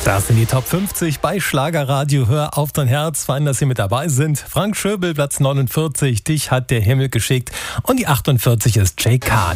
Das sind die Top 50 bei Schlagerradio. Hör auf dein Herz, fein, dass Sie mit dabei sind. Frank Schöbel, Platz 49, Dich hat der Himmel geschickt. Und die 48 ist Jay Kahn.